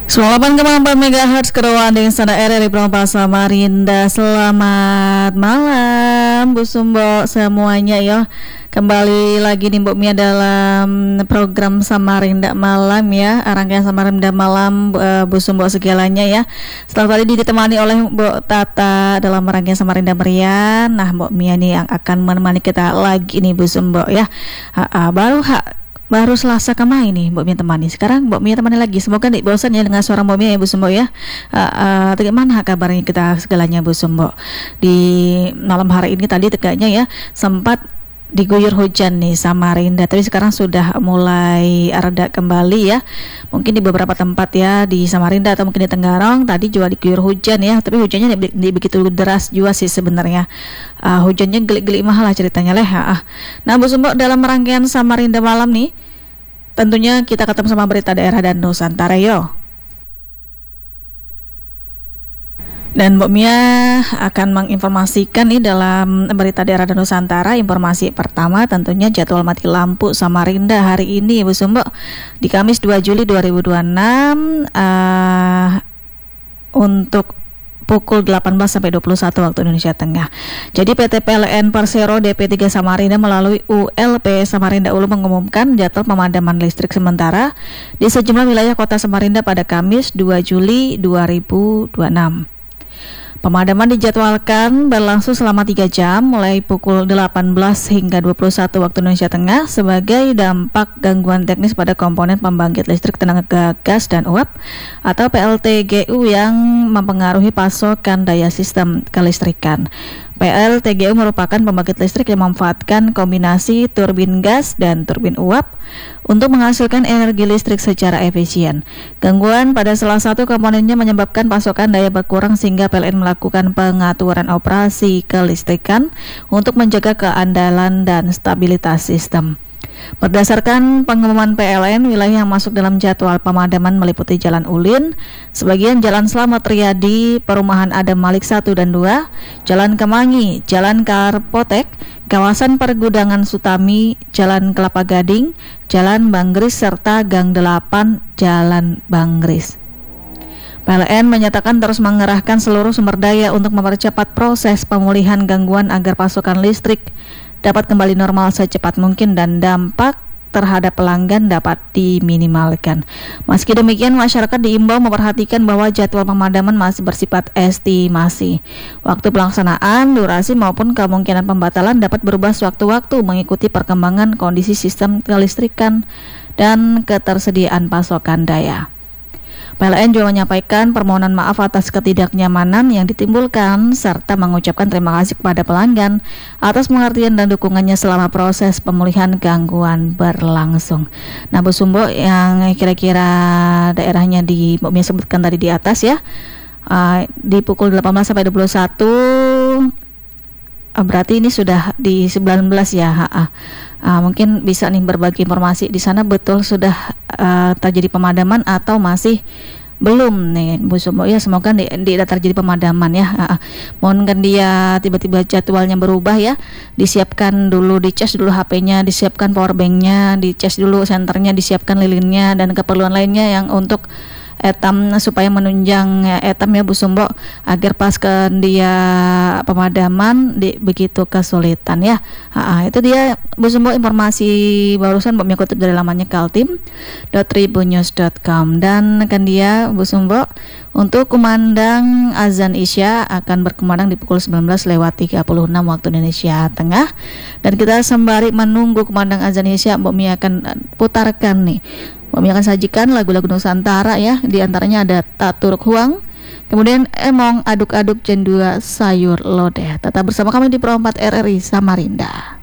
98,4 MHz Keruan dengan standar RRI Prompal Samarinda. Selamat malam Bu Sumbo semuanya ya. Kembali lagi nih Bu Mia dalam program Samarinda Malam ya. Rangkaian Samarinda Malam Bu Sumbo segalanya ya. Setelah tadi ditemani oleh Bu Tata dalam rangkaian Samarinda Merian. Nah Bu Mia nih yang akan menemani kita lagi nih Bu Sumbo ya. Baru Selasa kemarin nih Mbak Mia temani. Sekarang Mbak Mia temani lagi. Semoga tidak bosan ya dengan suara Mbak Mia ya Bu Sumbo ya. Bagaimana kabarnya kita segalanya Bu Sumbo? Di malam hari ini tadi tegaknya ya sempat diguyur hujan nih Samarinda, tapi sekarang sudah mulai reda kembali ya. Mungkin di beberapa tempat ya di Samarinda atau mungkin di Tenggarong tadi juga diguyur hujan ya, tapi hujannya di begitu deras juga sih sebenarnya. Hujannya gelik-gelik mahal lah ceritanya leh. Nah Bu Sumbo, dalam rangkaian Samarinda Malam nih tentunya kita ketemu sama berita daerah dan Nusantara yo. Dan Mbak Mia akan menginformasikan nih dalam berita daerah dan Nusantara. Informasi pertama tentunya jadwal mati lampu Samarinda hari ini Bu Sumbo di Kamis 2 Juli 2026 untuk pukul 18 sampai 21 waktu Indonesia Tengah. Jadi PT PLN Persero DP3 Samarinda melalui ULP Samarinda Ulu mengumumkan jadwal pemadaman listrik sementara di sejumlah wilayah Kota Samarinda pada Kamis 2 Juli 2026. Pemadaman dijadwalkan berlangsung selama 3 jam mulai pukul 18 hingga 21 waktu Indonesia Tengah sebagai dampak gangguan teknis pada komponen pembangkit listrik tenaga gas dan uap atau PLTGU yang mempengaruhi pasokan daya sistem kelistrikan. PLTGU merupakan pembangkit listrik yang memanfaatkan kombinasi turbin gas dan turbin uap untuk menghasilkan energi listrik secara efisien. Gangguan pada salah satu komponennya menyebabkan pasokan daya berkurang sehingga PLN melakukan pengaturan operasi kelistrikan untuk menjaga keandalan dan stabilitas sistem. Berdasarkan pengumuman PLN, wilayah yang masuk dalam jadwal pemadaman meliputi Jalan Ulin, sebagian Jalan Slamet Riyadi, Perumahan Adam Malik 1 dan 2, Jalan Kemangi, Jalan Karpotek, kawasan Pergudangan Sutami, Jalan Kelapa Gading, Jalan Banggris serta Gang 8, Jalan Banggris. PLN menyatakan terus mengerahkan seluruh sumber daya untuk mempercepat proses pemulihan gangguan agar pasokan listrik dapat kembali normal secepat mungkin dan dampak terhadap pelanggan dapat diminimalkan. Meski demikian, masyarakat diimbau memperhatikan bahwa jadwal pemadaman masih bersifat estimasi. Waktu pelaksanaan, durasi maupun kemungkinan pembatalan dapat berubah sewaktu-waktu mengikuti perkembangan kondisi sistem kelistrikan dan ketersediaan pasokan daya. PLN juga menyampaikan permohonan maaf atas ketidaknyamanan yang ditimbulkan serta mengucapkan terima kasih kepada pelanggan atas pengertian dan dukungannya selama proses pemulihan gangguan berlangsung. Nah Bu Sumbo, yang kira-kira daerahnya di Mbak Mia sebutkan tadi di atas ya, di pukul 18 sampai 21 berarti ini sudah di 19 ya. Mungkin bisa nih berbagi informasi di sana betul sudah terjadi pemadaman atau masih belum nih Bu Sumbo ya. Semoga tidak terjadi pemadaman ya. Mohon kan dia tiba-tiba jadwalnya berubah ya, disiapkan dulu, dicas dulu HP-nya, disiapkan powerbanknya, dicas dulu senternya, disiapkan lilinnya dan keperluan lainnya yang untuk etam supaya menunjang etam ya Bu Sumbo agar pas ke dia pemadaman begitu kesulitan ya. Itu dia Bu Sumbo informasi barusan Mbak Mia kutip dari lamannya kaltim.tribunnews.com. Dan kan dia Bu Sumbo untuk kumandang azan Isya akan berkumandang di pukul 19:36 waktu Indonesia Tengah. Dan kita sembari menunggu kumandang azan Isya, Mbak Mia akan putarkan nih, Mbak Mia akan sajikan lagu-lagu Nusantara ya. Di antaranya ada Tak Turuk Huang, kemudian Emong Aduk-aduk Jendua Sayur Lodeh. Tetap bersama kami di Pro 4 RRI Samarinda.